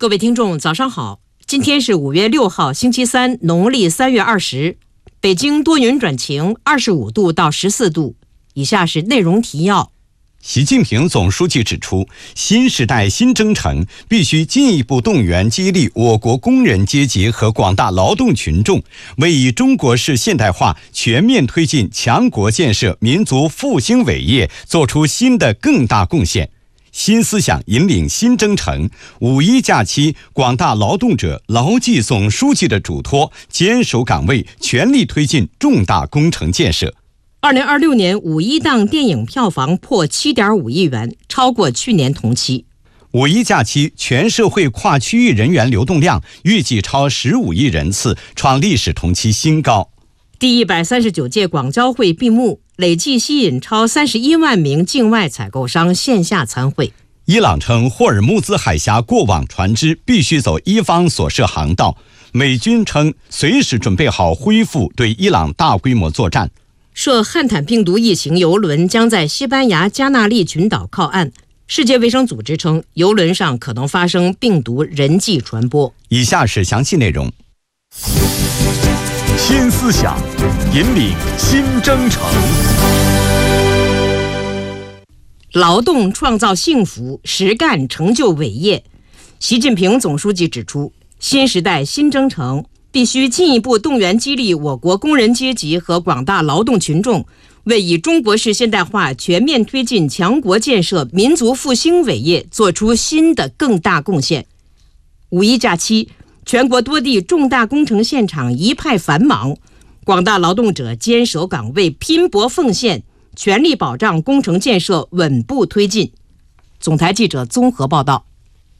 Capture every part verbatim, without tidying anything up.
各位听众早上好，今天是五月六号星期三，农历三月二十，北京多云转晴，二十五度到十四度。以下是内容提要。 习近平总书记指出，新时代新征程必须进一步动员激励我国工人阶级和广大劳动群众，为以中国式现代化全面推进强国建设民族复兴伟业做出新的更大贡献。新思想引领新征程，五一假期，广大劳动者牢记总书记的嘱托，坚守岗位，全力推进重大工程建设。 二零二六年五一档电影票房破 七点五亿元，超过去年同期。 五一假期全社会跨区域人员流动量预计超十五亿人次，创历史同期新高。 第一百三十九届广交会闭幕，累计吸引超三十一万名境外采购商线下参会。 伊朗称霍尔木兹海峡过往船只必须走伊方所设航道，美军称随时准备好恢复对伊朗大规模作战。 涉汉坦病毒疫情邮轮将在西班牙加纳利群岛靠岸，世界卫生组织称邮轮上可能发生病毒人际传播。 以下是详细内容。 新思想引领新征程， 劳动创造幸福，实干成就伟业。习近平总书记指出，新时代新征程必须进一步动员激励我国工人阶级和广大劳动群众，为以中国式现代化全面推进强国建设民族复兴伟业做出新的更大贡献。五一假期，全国多地重大工程现场一派繁忙，广大劳动者坚守岗位，拼搏奉献，全力保障工程建设稳步推进。总台记者综合报道。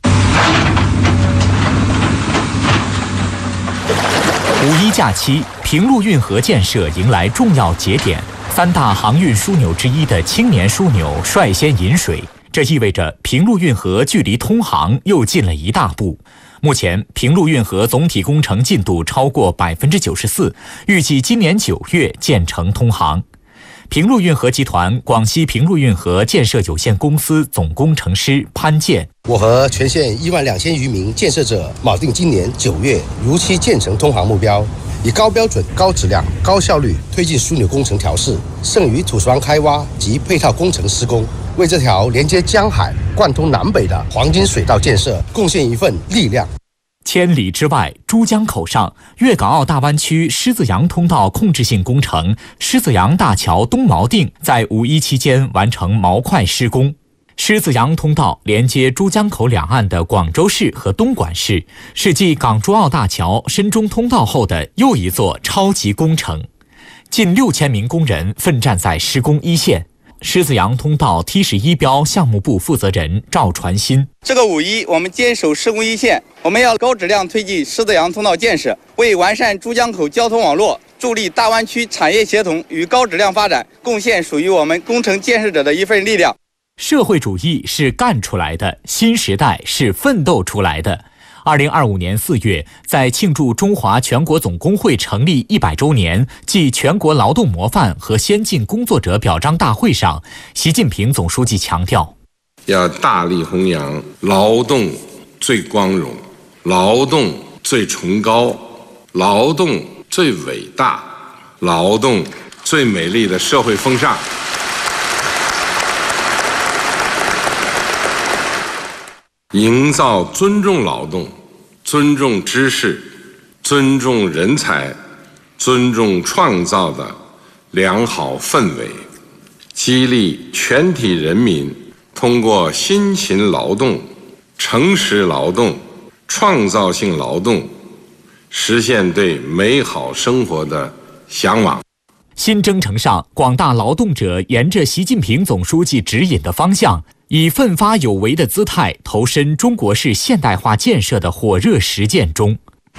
五一假期，平陆运河建设迎来重要节点，三大航运枢纽之一的青年枢纽率先引水，这意味着平陆运河距离通航又近了一大步。目前，平陆运河总体工程进度超过百分之九十四，预计今年九月建成通航。平陆运河集团广西平陆运河建设有限公司总工程师潘建： 我和全县一万两千余名建设者铆定今年九月如期建成通航目标，以高标准、高质量、高效率推进枢纽工程调试，剩余土石方开挖及配套工程施工，为这条连接江海、贯通南北的黄金水道建设贡献一份力量。 千里之外，珠江口上，粤港澳大湾区狮子洋通道控制性工程狮子洋大桥东锚定在五一期间完成锚块施工。狮子洋通道连接珠江口两岸的广州市和东莞市，是继港珠澳大桥、深中通道后的又一座超级工程。近六千名工人奋战在施工一线。狮子洋通道T 十一标项目部负责人赵传新： 这个五一，我们坚守施工一线，我们要高质量推进狮子洋通道建设，为完善珠江口交通网络、助力大湾区产业协同与高质量发展，贡献属于我们工程建设者的一份力量。 社会主义是干出来的，新时代是奋斗出来的。二零二五年四月，在庆祝中华全国总工会成立一百周年暨全国劳动模范和先进工作者表彰大会上，习近平总书记强调， 要大力弘扬劳动最光荣、劳动最崇高、劳动最伟大、劳动最美丽的社会风尚。营造尊重劳动、尊重知识、尊重人才、尊重创造的良好氛围，激励全体人民通过辛勤劳动、诚实劳动、创造性劳动，实现对美好生活的向往。 新征程上，广大劳动者沿着习近平总书记指引的方向，以奋发有为的姿态投身中国式现代化建设的火热实践中。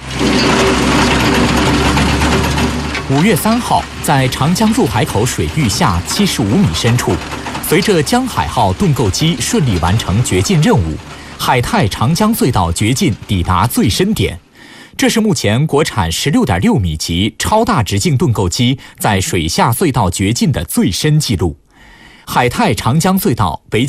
五月三号，在长江入海口水域下七十五米深处，随着江海号盾构机顺利完成掘进任务，海泰长江隧道掘进抵达最深点。这是目前国产 十六点六米级超大直径盾构机在水下隧道掘进的最深纪录。海泰长江隧道北